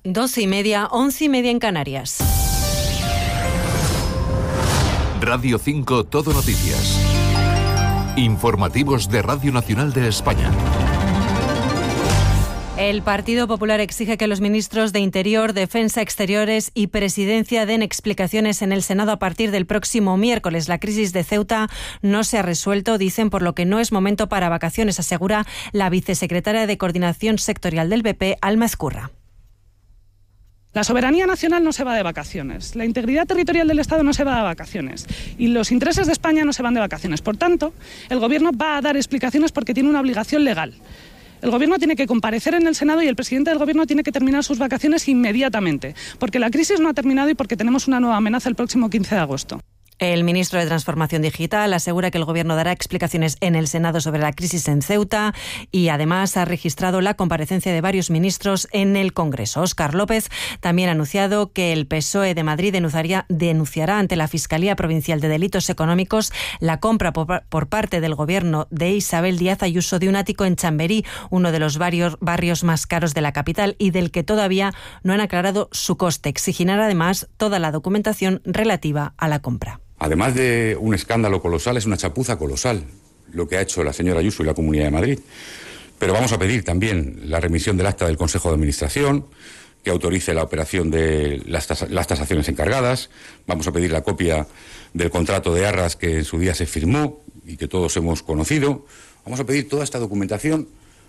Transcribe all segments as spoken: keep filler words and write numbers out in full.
Doce y media, once y media en Canarias. Radio cinco Todo Noticias. Informativos de Radio Nacional de España. El Partido Popular exige que los ministros de Interior, Defensa, Exteriores y Presidencia den explicaciones en el Senado a partir del próximo miércoles. La crisis de Ceuta no se ha resuelto, dicen, por lo que no es momento para vacaciones, asegura la vicesecretaria de Coordinación Sectorial del B P, Alma Ezcurra. La soberanía nacional no se va de vacaciones, la integridad territorial del Estado no se va de vacaciones y los intereses de España no se van de vacaciones. Por tanto, el Gobierno va a dar explicaciones porque tiene una obligación legal. El Gobierno tiene que comparecer en el Senado y el presidente del Gobierno tiene que terminar sus vacaciones inmediatamente, porque la crisis no ha terminado y porque tenemos una nueva amenaza el próximo quince de agosto. El ministro de Transformación Digital asegura que el Gobierno dará explicaciones en el Senado sobre la crisis en Ceuta y además ha registrado la comparecencia de varios ministros en el Congreso. Óscar López también ha anunciado que el P S O E de Madrid denunciaría, denunciará ante la Fiscalía Provincial de Delitos Económicos la compra por, por parte del Gobierno de Isabel Díaz Ayuso de un ático en Chamberí, uno de los varios barrios más caros de la capital y del que todavía no han aclarado su coste. Exigirán además toda la documentación relativa a la compra. Además de un escándalo colosal, es una chapuza colosal lo que ha hecho la señora Ayuso y la Comunidad de Madrid. Pero vamos a pedir también la remisión del acta del Consejo de Administración, que autorice la operación de las, tas- las tasaciones encargadas. Vamos a pedir la copia del contrato de arras que en su día se firmó y que todos hemos conocido. Vamos a pedir toda esta documentación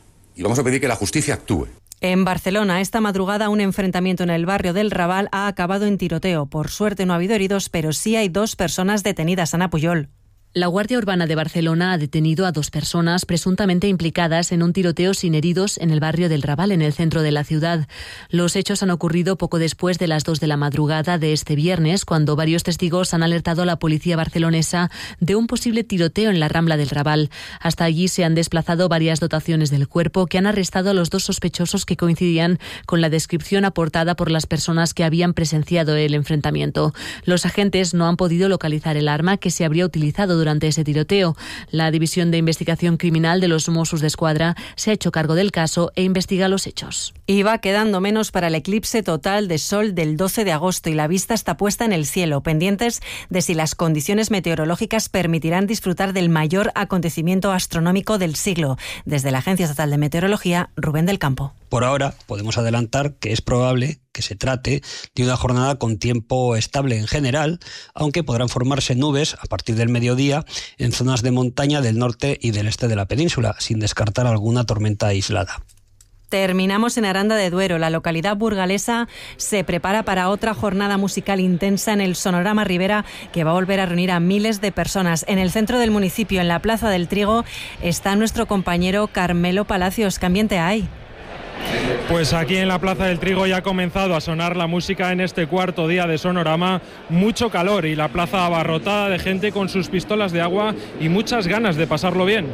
y vamos a pedir que la justicia actúe. En Barcelona, esta madrugada, un enfrentamiento en el barrio del Raval ha acabado en tiroteo. Por suerte no ha habido heridos, pero sí hay dos personas detenidas. Ana Puyol. La Guardia Urbana de Barcelona ha detenido a dos personas presuntamente implicadas en un tiroteo sin heridos en el barrio del Raval, en el centro de la ciudad. Los hechos han ocurrido poco después de las dos de la madrugada de este viernes, cuando varios testigos han alertado a la policía barcelonesa de un posible tiroteo en la Rambla del Raval. Hasta allí se han desplazado varias dotaciones del cuerpo que han arrestado a los dos sospechosos que coincidían con la descripción aportada por las personas que habían presenciado el enfrentamiento. Los agentes no han podido localizar el arma que se habría utilizado durante ese tiroteo. La División de Investigación Criminal de los Mossos d'Esquadra se ha hecho cargo del caso e investiga los hechos. Y va quedando menos para el eclipse total de sol del doce de agosto y la vista está puesta en el cielo, pendientes de si las condiciones meteorológicas permitirán disfrutar del mayor acontecimiento astronómico del siglo. Desde la Agencia Estatal de Meteorología, Rubén del Campo. Por ahora podemos adelantar que es probable que se trate de una jornada con tiempo estable en general, aunque podrán formarse nubes a partir del mediodía en zonas de montaña del norte y del este de la península, sin descartar alguna tormenta aislada. Terminamos en Aranda de Duero. La localidad burgalesa se prepara para otra jornada musical intensa en el Sonorama Ribera, que va a volver a reunir a miles de personas. En el centro del municipio, en la Plaza del Trigo, está nuestro compañero Carmelo Palacios. ¿Qué ambiente hay? Pues aquí en la Plaza del Trigo ya ha comenzado a sonar la música en este cuarto día de Sonorama. Mucho calor y la plaza abarrotada de gente con sus pistolas de agua y muchas ganas de pasarlo bien.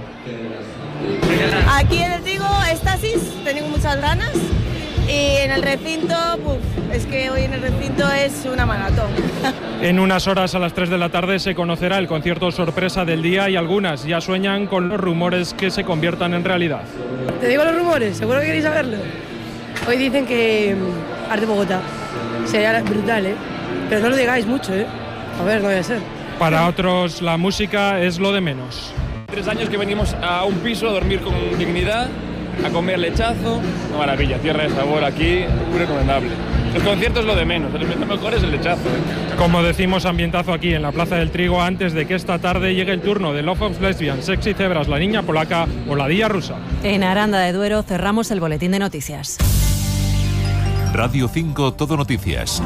Aquí en el Trigo, éxtasis, tengo muchas ganas. Y en el recinto, puf, es que hoy en el recinto es una maratón. En unas horas, a las tres de la tarde, se conocerá el concierto sorpresa del día y algunas ya sueñan con los rumores que se conviertan en realidad. Te digo los rumores, seguro que queréis saberlo. Hoy dicen que Arte Bogotá sería brutal, ¿eh? Pero no lo digáis mucho, ¿eh? A ver, no voy a ser. Para otros, la música es lo de menos. Tres años que venimos a un piso a dormir con dignidad, a comer lechazo. Una maravilla, tierra de sabor aquí, muy recomendable. Los conciertos es lo de menos, lo mejor es el lechazo. ¿eh? Como decimos, ambientazo aquí en la Plaza del Trigo antes de que esta tarde llegue el turno de Love of Lesbian, Sexy Zebras, La Niña Polaca o La Día Rusa. En Aranda de Duero cerramos el boletín de noticias. Radio cinco Todo Noticias.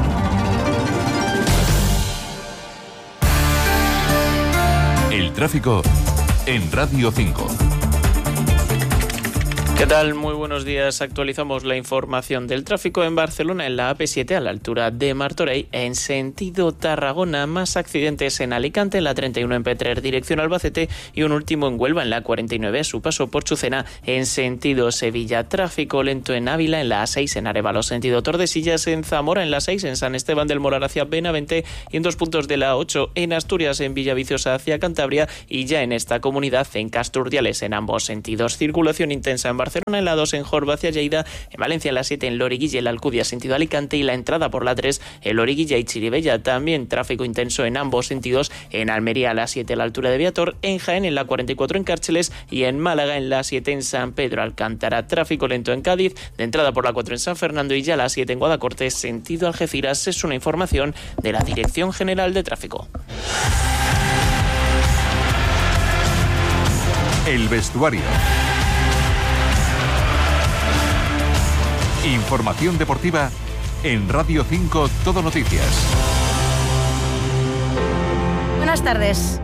El tráfico en Radio cinco. ¿Qué tal? Muy buenos días. Actualizamos la información del tráfico en Barcelona en la A P siete a la altura de Martorell en sentido Tarragona. Más accidentes en Alicante, en la treinta y uno en Petrer dirección Albacete y un último en Huelva en la cuarenta y nueve a su paso por Chucena en sentido Sevilla. Tráfico lento en Ávila en la A seis en Arévalo sentido Tordesillas, en Zamora en la seis en San Esteban del Moral hacia Benavente y en dos puntos de la A ocho en Asturias en Villaviciosa hacia Cantabria y ya en esta comunidad en Casturdiales en ambos sentidos. Circulación intensa en Barcelona, en la dos en Horvacia, Lleida, en Valencia en la siete en Loriguilla, en la Alcudia sentido Alicante, y la entrada por la tres en Loriguilla y Chirivella. También tráfico intenso en ambos sentidos, en Almería a la siete a la altura de Viator, en Jaén en la cuarenta y cuatro en Cárceles y en Málaga en la siete en San Pedro Alcántara. Tráfico lento en Cádiz, de entrada por la cuatro en San Fernando y ya a la siete en Guadacorte sentido Algeciras. Es una información de la Dirección General de Tráfico. El vestuario. Información deportiva en Radio cinco Todo Noticias. Buenas tardes.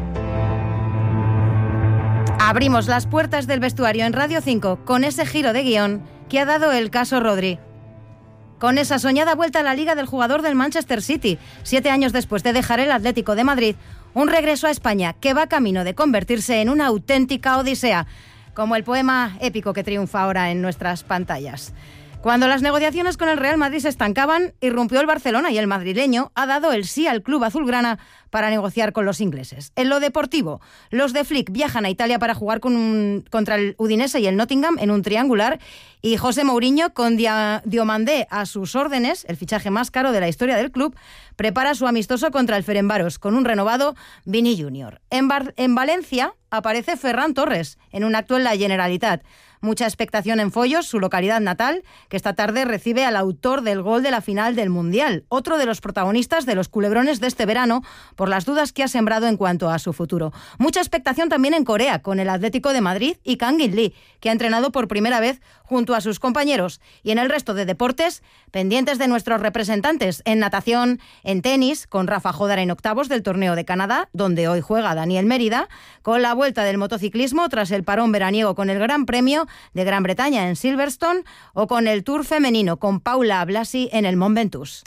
Abrimos las puertas del vestuario en Radio cinco con ese giro de guión que ha dado el caso Rodri. Con esa soñada vuelta a la liga del jugador del Manchester City, siete años después de dejar el Atlético de Madrid, un regreso a España que va camino de convertirse en una auténtica odisea, como el poema épico que triunfa ahora en nuestras pantallas. Cuando las negociaciones con el Real Madrid se estancaban, irrumpió el Barcelona y el madrileño ha dado el sí al club azulgrana para negociar con los ingleses. En lo deportivo, los de Flick viajan a Italia para jugar con un, contra el Udinese y el Nottingham en un triangular, y José Mourinho, con Dia, Diomandé a sus órdenes, el fichaje más caro de la historia del club, prepara su amistoso contra el Ferencváros con un renovado Vini junior En, Bar, en Valencia aparece Ferran Torres en un acto en la Generalitat. Mucha expectación en Follos, su localidad natal, que esta tarde recibe al autor del gol de la final del Mundial, otro de los protagonistas de los culebrones de este verano, por las dudas que ha sembrado en cuanto a su futuro. Mucha expectación también en Corea, con el Atlético de Madrid y Kang-in Lee, que ha entrenado por primera vez junto a sus compañeros. Y en el resto de deportes, pendientes de nuestros representantes en natación, en tenis, con Rafa Jodar en octavos del Torneo de Canadá, donde hoy juega Daniel Mérida, con la vuelta del motociclismo tras el parón veraniego con el Gran Premio de Gran Bretaña en Silverstone, o con el Tour femenino con Paula Blasi en el Mont Ventoux.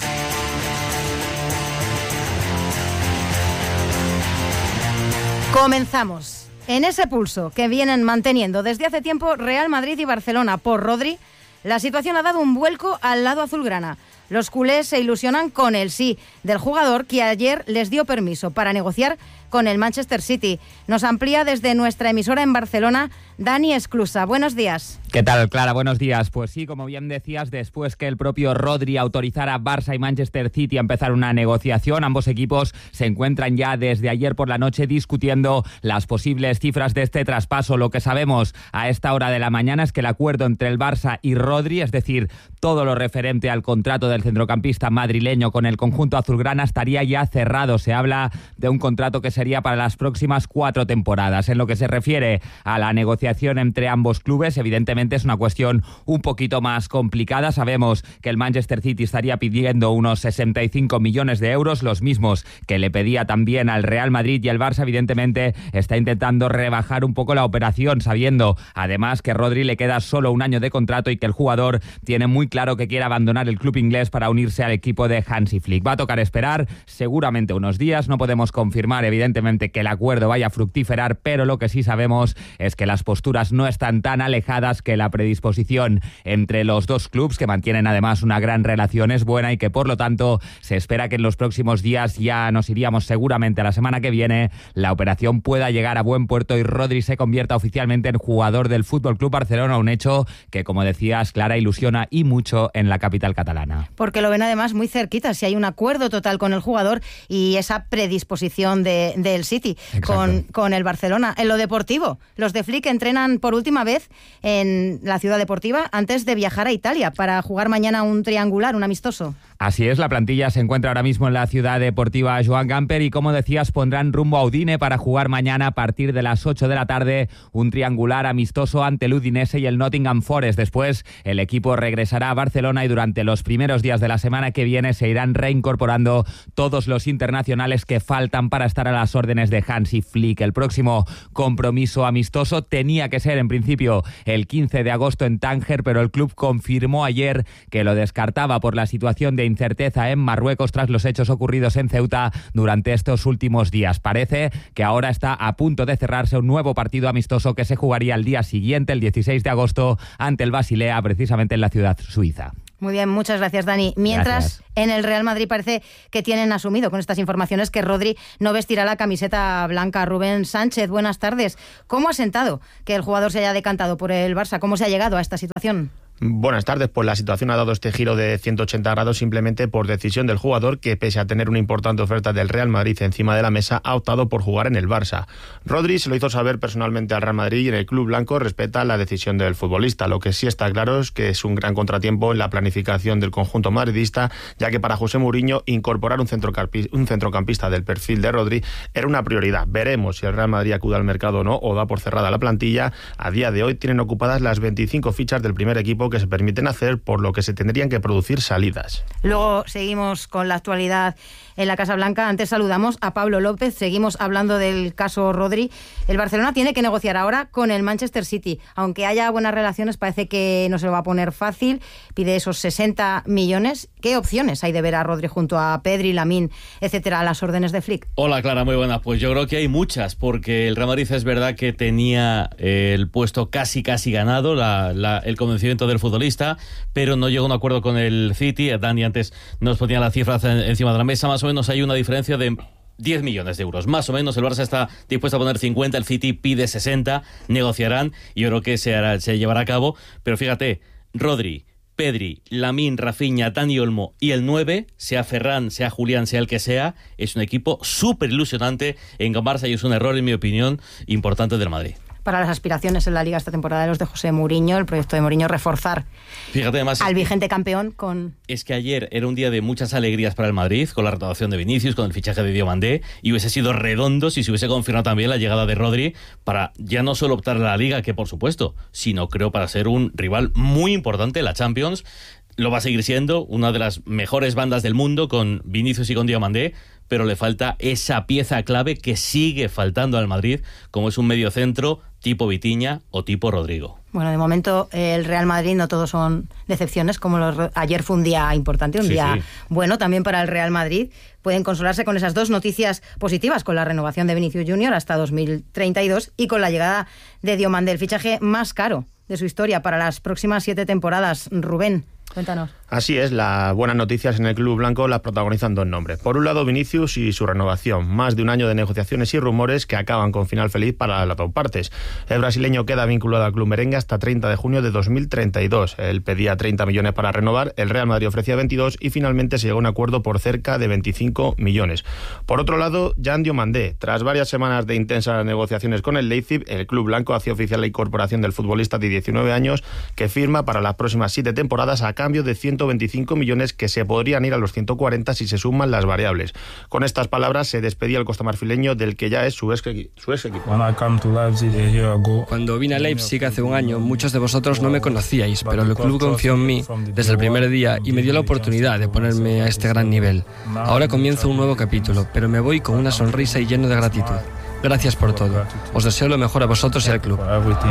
Comenzamos. En ese pulso que vienen manteniendo desde hace tiempo Real Madrid y Barcelona por Rodri, la situación ha dado un vuelco al lado azulgrana. Los culés se ilusionan con el sí del jugador, que ayer les dio permiso para negociar con el Manchester City. Nos amplía desde nuestra emisora en Barcelona Dani Esclusa. Buenos días. ¿Qué tal, Clara? Buenos días. Pues sí, como bien decías, después que el propio Rodri autorizara a Barça y Manchester City a empezar una negociación, ambos equipos se encuentran ya desde ayer por la noche discutiendo las posibles cifras de este traspaso. Lo que sabemos a esta hora de la mañana es que el acuerdo entre el Barça y Rodri, es decir, todo lo referente al contrato del centrocampista madrileño con el conjunto azulgrana, estaría ya cerrado. Se habla de un contrato que sería para las próximas cuatro temporadas. En lo que se refiere a la negociación entre ambos clubes, evidentemente es una cuestión un poquito más complicada. Sabemos que el Manchester City estaría pidiendo unos sesenta y cinco millones de euros, los mismos que le pedía también al Real Madrid, y el Barça evidentemente está intentando rebajar un poco la operación, sabiendo además que Rodri le queda solo un año de contrato y que el jugador tiene muy claro que quiere abandonar el club inglés para unirse al equipo de Hansi Flick. Va a tocar esperar seguramente unos días. No podemos confirmar evidentemente que el acuerdo vaya a fructiferar, pero lo que sí sabemos es que las posturas no están tan alejadas, que la predisposición entre los dos clubes, que mantienen además una gran relación, es buena, y que por lo tanto se espera que en los próximos días, ya nos iríamos seguramente a la semana que viene, la operación pueda llegar a buen puerto y Rodri se convierta oficialmente en jugador del F C Barcelona, un hecho que, como decías, Clara, ilusiona y mucho en la capital catalana. Porque lo ven además muy cerquita, si hay un acuerdo total con el jugador y esa predisposición de, del City con, con el Barcelona. En lo deportivo, los de Flick entrenan por última vez en la ciudad deportiva antes de viajar a Italia para jugar mañana un triangular, un amistoso. Así es, la plantilla se encuentra ahora mismo en la ciudad deportiva Joan Gamper y, como decías, pondrán rumbo a Udine para jugar mañana a partir de las ocho de la tarde un triangular amistoso ante el Udinese y el Nottingham Forest. Después el equipo regresará a Barcelona y durante los primeros días de la semana que viene se irán reincorporando todos los internacionales que faltan para estar a las órdenes de Hansi Flick. El próximo compromiso amistoso tenía que ser en principio el quince de agosto en Tánger, pero el club confirmó ayer que lo descartaba por la situación de incerteza en Marruecos tras los hechos ocurridos en Ceuta durante estos últimos días. Parece que ahora está a punto de cerrarse un nuevo partido amistoso que se jugaría el día siguiente, el dieciséis de agosto, ante el Basilea, precisamente en la ciudad suiza. Muy bien, muchas gracias, Dani. Mientras, gracias. En el Real Madrid parece que tienen asumido con estas informaciones que Rodri no vestirá la camiseta blanca. Rubén Sánchez, buenas tardes. ¿Cómo ha sentado que el jugador se haya decantado por el Barça? ¿Cómo se ha llegado a esta situación? Buenas tardes, pues la situación ha dado este giro de ciento ochenta grados simplemente por decisión del jugador que, pese a tener una importante oferta del Real Madrid encima de la mesa, ha optado por jugar en el Barça. Rodri se lo hizo saber personalmente al Real Madrid y en el club blanco respeta la decisión del futbolista. Lo que sí está claro es que es un gran contratiempo en la planificación del conjunto madridista, ya que para José Mourinho incorporar un centrocampista, un centrocampista del perfil de Rodri era una prioridad. Veremos si el Real Madrid acude al mercado o no, o da por cerrada la plantilla. A día de hoy tienen ocupadas las veinticinco fichas del primer equipo que se permiten hacer, por lo que se tendrían que producir salidas. Luego seguimos con la actualidad en la Casa Blanca. Antes saludamos a Pablo López, seguimos hablando del caso Rodri. El Barcelona tiene que negociar ahora con el Manchester City. Aunque haya buenas relaciones, parece que no se lo va a poner fácil. Pide esos sesenta millones. ¿Qué opciones hay de ver a Rodri junto a Pedri, Lamine, etcétera, a las órdenes de Flick? Hola, Clara, muy buena. Pues yo creo que hay muchas, porque el Real Madrid es verdad que tenía el puesto casi casi ganado, la, la, el convencimiento del futbolista, pero no llegó a un acuerdo con el City. Dani antes nos ponía las cifras encima de la mesa. Más o menos hay una diferencia de diez millones de euros. Más o menos el Barça está dispuesto a poner cincuenta, el City pide sesenta, negociarán y yo creo que se, hará, se llevará a cabo. Pero fíjate, Rodri, Pedri, Lamine, Rafinha, Dani Olmo y el nueve, sea Ferran, sea Julián, sea el que sea, es un equipo súper ilusionante en Barça y es un error, en mi opinión, importante del Madrid. Para las aspiraciones en la Liga esta temporada de los de José Mourinho, el proyecto de Mourinho, reforzar Fíjate, además, al vigente campeón con... Es que ayer era un día de muchas alegrías para el Madrid, con la renovación de Vinicius, con el fichaje de Diomandé, y hubiese sido redondo si se hubiese confirmado también la llegada de Rodri para ya no solo optar a la Liga, que por supuesto, sino creo para ser un rival muy importante en la Champions. Lo va a seguir siendo una de las mejores bandas del mundo con Vinicius y con Diomandé, pero le falta esa pieza clave que sigue faltando al Madrid, como es un mediocentro tipo Vitinha o tipo Rodrigo. Bueno, de momento el Real Madrid no todos son decepciones, como los, ayer fue un día importante, un sí, día sí. bueno también para el Real Madrid. Pueden consolarse con esas dos noticias positivas, con la renovación de Vinicius junior hasta dos mil treinta y dos y con la llegada de Diomandé, el fichaje más caro de su historia para las próximas siete temporadas. Rubén, cuéntanos. Así es, las buenas noticias en el club blanco las protagonizan dos nombres. Por un lado, Vinicius y su renovación. Más de un año de negociaciones y rumores que acaban con final feliz para las dos partes. El brasileño queda vinculado al club merengue hasta treinta de junio de dos mil treinta y dos. Él pedía treinta millones para renovar, el Real Madrid ofrecía veintidós y finalmente se llegó a un acuerdo por cerca de veinticinco millones. Por otro lado, Jan Diomandé. Tras varias semanas de intensas negociaciones con el Leipzig, el club blanco hacía oficial la incorporación del futbolista de diecinueve años que firma para las próximas siete temporadas a cambio de ciento veinticinco millones que se podrían ir a los ciento cuarenta si se suman las variables. Con estas palabras se despedía el costamarfileño del que ya es su ex, su ex equipo. Cuando vine a Leipzig hace un año, muchos de vosotros no me conocíais, pero el club confió en mí desde el primer día y me dio la oportunidad de ponerme a este gran nivel. Ahora comienzo un nuevo capítulo, pero me voy con una sonrisa y lleno de gratitud. Gracias por todo. Os deseo lo mejor a vosotros y al club.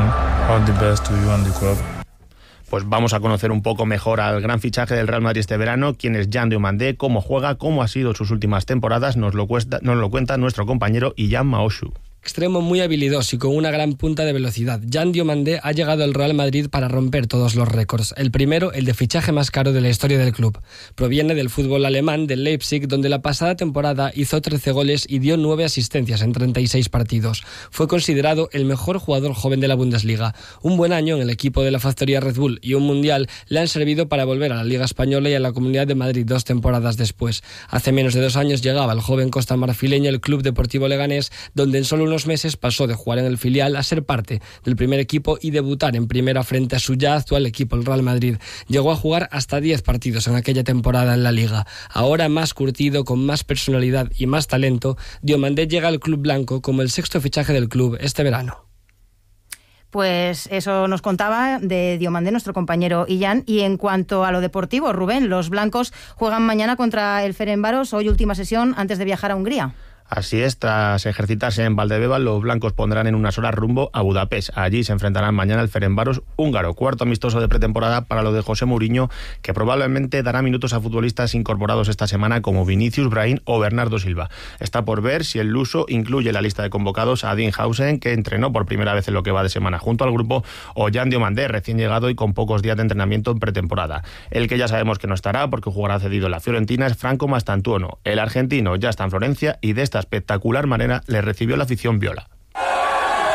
Pues vamos a conocer un poco mejor al gran fichaje del Real Madrid este verano, quién es Jan Diomandé, cómo juega, cómo ha sido sus últimas temporadas, nos lo, cuesta, nos lo cuenta nuestro compañero Illan Maoshu. Extremo muy habilidoso y con una gran punta de velocidad, Jan Diomandé ha llegado al Real Madrid para romper todos los récords. El primero, el de fichaje más caro de la historia del club. Proviene del fútbol alemán, del Leipzig, donde la pasada temporada hizo trece goles y dio nueve asistencias en treinta y seis partidos. Fue considerado el mejor jugador joven de la Bundesliga. Un buen año en el equipo de la factoría Red Bull y un mundial le han servido para volver a la Liga Española y a la Comunidad de Madrid dos temporadas después. Hace menos de dos años llegaba el joven costamarfileño al Club Deportivo Leganés, donde en solo unos meses pasó de jugar en el filial a ser parte del primer equipo y debutar en primera frente a su ya actual equipo, el Real Madrid. Llegó a jugar hasta diez partidos en aquella temporada en la Liga. Ahora más curtido, con más personalidad y más talento, Diomandé llega al club blanco como el sexto fichaje del club este verano. Pues eso nos contaba de Diomandé nuestro compañero Illan. Y en cuanto a lo deportivo, Rubén, los blancos juegan mañana contra el Ferencváros, hoy última sesión antes de viajar a Hungría. Así es, tras ejercitarse en Valdebebas, los blancos pondrán en unas horas rumbo a Budapest. Allí se enfrentarán mañana al Ferencváros húngaro, cuarto amistoso de pretemporada para lo de José Mourinho, que probablemente dará minutos a futbolistas incorporados esta semana como Vinicius, Brahim o Bernardo Silva. Está por ver si el luso incluye en la lista de convocados a Dean Hausen, que entrenó por primera vez en lo que va de semana junto al grupo, o Jan Diomandé, recién llegado y con pocos días de entrenamiento en pretemporada. El que ya sabemos que no estará porque jugará cedido en la Fiorentina es Franco Mastantuono. El argentino ya está en Florencia y de esta espectacular manera le recibió la afición viola.